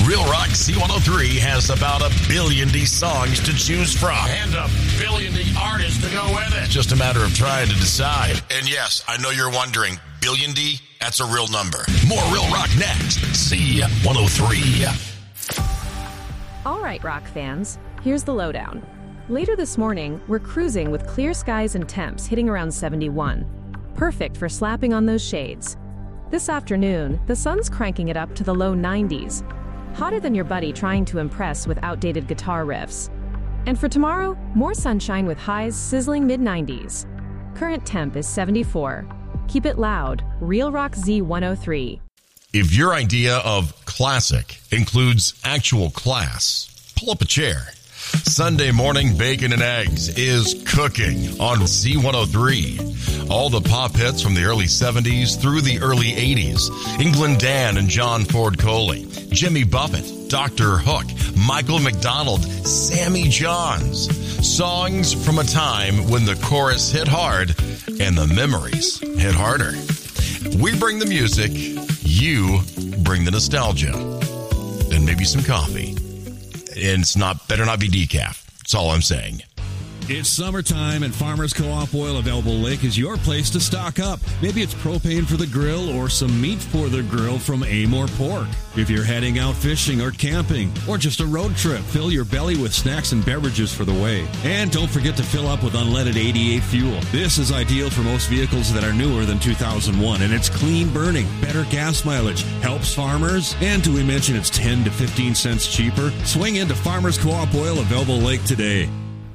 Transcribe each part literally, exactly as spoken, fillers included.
Real Rock C one oh three has about a billion D songs to choose from. And a billion D artists to go with it. Just a matter of trying to decide. And yes, I know you're wondering, billion D? That's a real number. More Real Rock next. C one oh three. All right, rock fans, here's the lowdown. Later this morning, we're cruising with clear skies and temps hitting around seventy-one. Perfect for slapping on those shades. This afternoon, the sun's cranking it up to the low nineties. Hotter than your buddy trying to impress with outdated guitar riffs. And for tomorrow, more sunshine with highs sizzling mid nineties. Current temp is seventy-four. Keep it loud. Real Rock Z one oh three. If your idea of classic includes actual class, pull up a chair. Sunday morning bacon and eggs is cooking on C one oh three. All the pop hits from the early seventies through the early eighties. England Dan and John Ford Coley, Jimmy Buffett, Doctor Hook, Michael McDonald, Sammy Johns. Songs from a time when the chorus hit hard and the memories hit harder. We bring the music, you bring the nostalgia, and maybe some coffee. And it's not better not be decaf. That's all I'm saying. It's summertime, and Farmers Co-op Oil of Elbow Lake is your place to stock up. Maybe it's propane for the grill or some meat for the grill from Amore Pork. If you're heading out fishing or camping or just a road trip, fill your belly with snacks and beverages for the way. And don't forget to fill up with unleaded eighty-eight fuel. This is ideal for most vehicles that are newer than two thousand one, and it's clean burning, better gas mileage, helps farmers, and do we mention it's ten to fifteen cents cheaper? Swing into Farmers Co-op Oil of Elbow Lake today.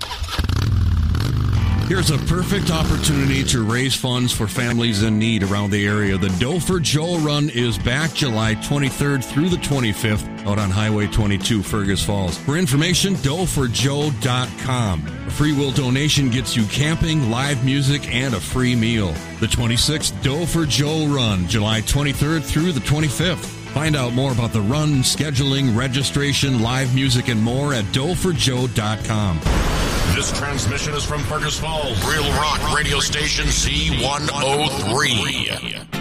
Here's a perfect opportunity to raise funds for families in need around the area. The Dough for Joe Run is back July twenty-third through the twenty-fifth out on Highway twenty-two, Fergus Falls. For information, dough for joe dot com. A free will donation gets you camping, live music, and a free meal. The twenty-sixth Dough for Joe Run, July twenty-third through the twenty-fifth. Find out more about the run, scheduling, registration, live music, and more at dough for joe dot com. This transmission is from Fergus Falls. Real Rock Radio Station C one oh three.